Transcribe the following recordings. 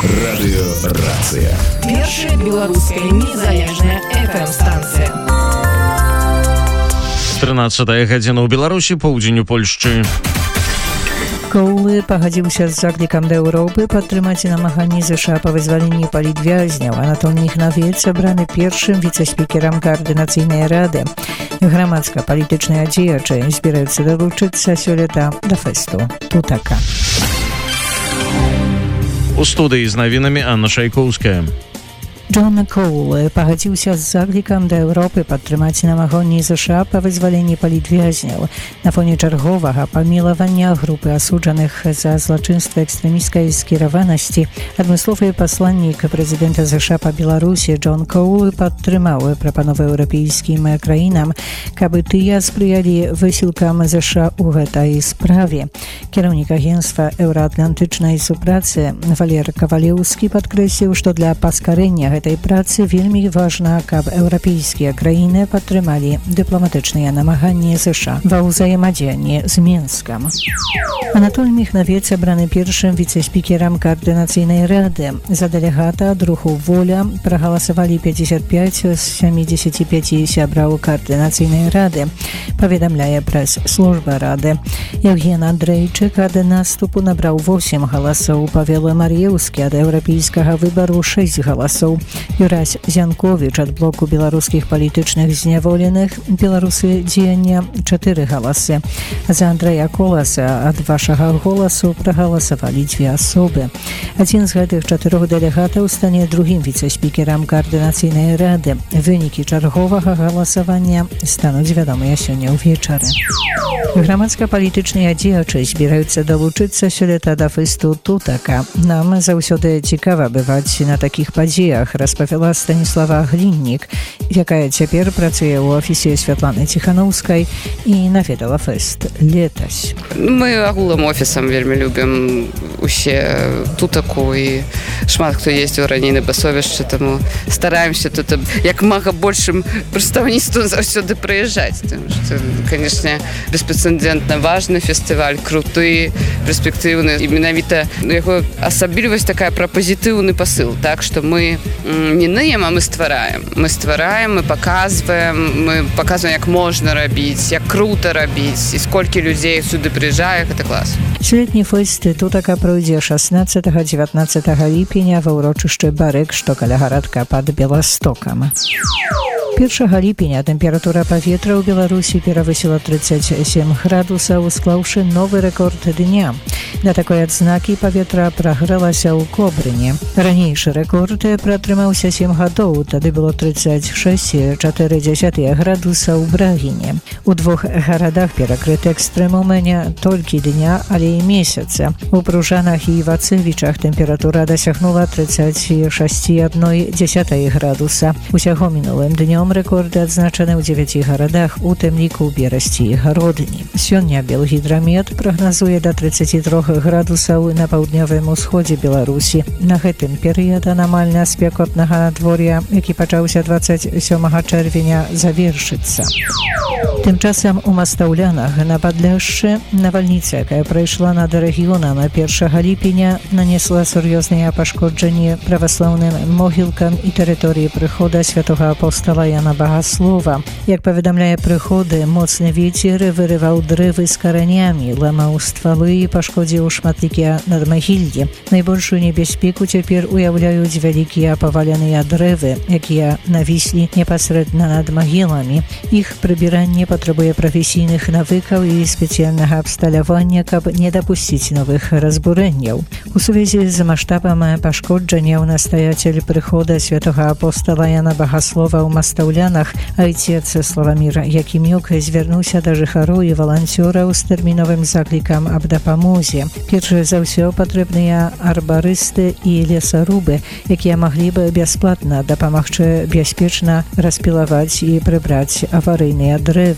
Радыёрацыя. Першая беларуская незалежная FM-станцыя. 13 гадзіна ў Беларусі, поўдзень у Польшчы. Коулы пагадзіўся з заклікам да Еўропы падтрымаць намаганні ЗША па вызваленні палітвязняў. Анатолій Міхнавец абраны першым віцэ-спікерам Каардынацыйнай рады. Грамадска-палітычныя дзеячы збіраюцца далучыцца сёлета да фэсту Тутака. У студыі з навінамі Анна Шайкоўская. Джон Коул пагадзіўся з заклікам да Еўропы падтрымаць намаганні ЗША па вызваленні палітвязняў. На фоне чарговага памілавання групы асуджаных за злачынства экстрэмісцкай скіраванасці адмысловы пасланнік прэзідэнта ЗША па Беларусі Джон Коул падтрымаў прапановы еўрапейскім краінам, каб тыя спрыялі высілкам ЗША ў гэтай справе. Кіраўнік агенцтва еўраатлантычнай супрацы Валер Кавалеўскі падкрэсліў, што для паскарэння гэтай працы вельмі важна, каб еўрапейскія краіны падтрымалі дыпламатычныя намаганні ЗША ва ўзаемадзеянні з Мінскам. Анатолій Міхнавец абраны першым віцэ-спікерам Каардынацыйнай рады. За дэлегата ад руху «Воля» прагаласавалі 55 з 75 сябраў Каардынацыйнай рады, паведамляе прэс-служба рады. Евген Андрейчык ад наступу набраў 8 галасоў, Павел Мар'еўскі ад еўрапейскага выбару 6 галасоў, Юрась Зянковіч ад блоку беларускіх палітычных зняволеных «Беларусы дзеяння» 4 галасы. За Андрэя Коласа ад вашага голасу прагаласавалі 2 асобы. Адзін з гэтых 4 дэлегатаў стане другім віцэ-спікерам Каардынацыйнай рады. Вынікі чарговага галасавання стануць вядомыя сёння ўвечары. Грамадска-палітычныя дзеячы збіраюцца далучыцца сёлета да фэсту Тутака. Нам заўсёды цікава бываць на такіх падзеях, распавяла Станіслава Гліннік, якая цяпер працуе ў офісе Святланы Ціханаўскай і наведала фэст летась. Мы агулам офісам вельмі любім усе Тутаку і шмат хто ездзіў раней на басовішчы, таму стараемся тут як мага большым прадстаўніцтвам заўсёды прыязджаць. Канешне, беспрэцэдэнтна важны фестываль, круты, перспектыўны. І менавіта яго асаблівасць такая пра пазітыўны пасыл, так што мы не ныя, а мы ствараем. Мы ствараем, мы паказваем, як можна рабіць, як крута рабіць, і сколькі людзей сюды прыязджае, гэта клас. Сёлетні фэст Тутака пройдзе 16-19 ліпеня ва ўрочышчы Барык, што каля гарадка пад Беластокам. 1 ліпеня тэмпература паветра ў Беларусі перавысіла 37 градусаў, склаўшы новы рэкорд дня. Да такой адзнакі паветра прагрэлася ў Кобрыне. Ранейшы рэкорд пратрымаўся 7 гадоў, тады было 36,4 градуса ў Брагіне. У 2 гарадах перакрыты экстрэмумы не толькі дня, але і месяца. У Пружанах і Вацевічах тэмпература дасягнула 36,1 градуса. Усяго мінулым днём рэкорды адзначаны ў 9 гарадах, у тым ліку ў Берасці і Гародні. Сёння Белгідрамет прагназуе да 33 градусаў на паўднёвым усходзе Беларусі. На гэтым перыяд анамальна спякотнага надвор'я, які пачаўся 27 чэрвеня, завершыцца. Тым часам у Мастаўлянах на Падляшшы навальніца, якая прайшла над рэгіёнам 1 ліпеня, нанесла сур'ёзныя пашкоджанні праваслаўным могілкам і тэрыторыі прыхода святога апостала Яна Багаслова. Як паведамляе прыходы, моцны вецер вырываў дрэвы з каранямі, ламаў ствалы і пашкодзіў шматлікія надмагіллі. Найбольшую небяспеку цяпер уяўляюць вялікія паваленыя дрэвы, якія навіслі непасрэдна над магіламі. Іх прыбіранне патрабуе прафесійных навыкаў і спецыяльнага абсталявання, каб не дапусціць новых разбурэнняў. У сувязі з маштабам пашкоджанняў настаяцель прыхода святога апостала Яна Багаслова ў Мастаўлянах, айцец Славамір Якімюк звярнуўся да жыхароў і валанцёраў з тэрміновым заклікам аб дапамозе. Перш за ўсё патрэбныя арбарысты і лесарубы, якія маглі бы бясплатна дапамагчы бяспечна распілаваць і прыбраць аварыйныя дрэвы.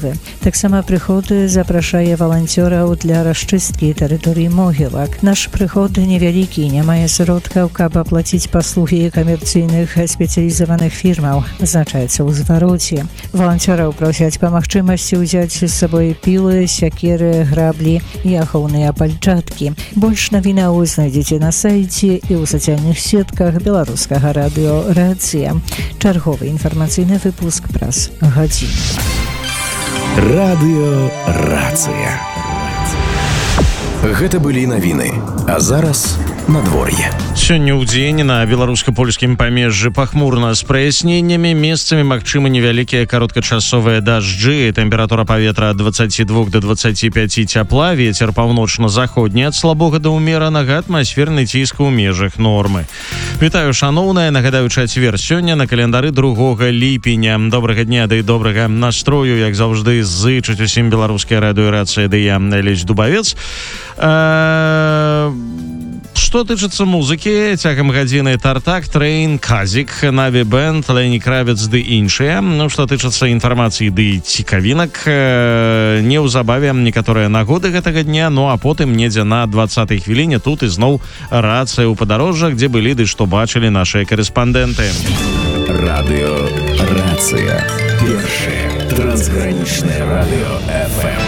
Киеве. Таксама прыходы запрашае валанцёраў для расчысткі тэрыторыі могілак. Наш прыход невялікі, не мае сродкаў, каб аплаціць паслугі камерцыйных спецыялізаваных фірмаў, азначаецца ў звароце. Валанцёраў просяць па магчымасці ўзяць з сабой пілы, сякеры, граблі і ахоўныя пальчаткі. Больш навінаў знайдзеце на сайце і ў сацыяльных сетках беларускага радыё «Рацыя». Чарговы інфармацыйны выпуск праз гадзіну. Радыё «Рацыя». Гэта былі навіны, а зараз надвор'е. Сёння ў дзень на беларуска-польскім памежжы пахмурна з праясненнямі, месцамі магчымы невялікія кароткачасовыя дажджы, тэмпература паветра ад 22 до 25 цяпла, вецер паўночна-заходні ад слабога да ўмеранага, атмасферны ціск у межах нормы. Вітаю, шаноўныя, нагадаю, чацвер сёння на календары 2 ліпеня. Добрага дня, ды добрага настрою, як заўжды, зычыць усім беларуская радыё «Рацыя», ды я, Алесь Дубавец. Што тычыцца музыкі, цягам гадзіны Тартак, Трейн, Казік, Наві Бэнд, Лені Кравец ды іншыя. Што тычыцца інфармацыі ды цікавінак, неўзабаве некаторыя нагоды гэтага дня, а потым недзе на 20-й хвіліне тут ізноў рацыя ў падарожжах, дзе былі ды што бачылі нашыя карэспандэнты. Радыё «Рацыя». Першае трансгранічнае радыё FM.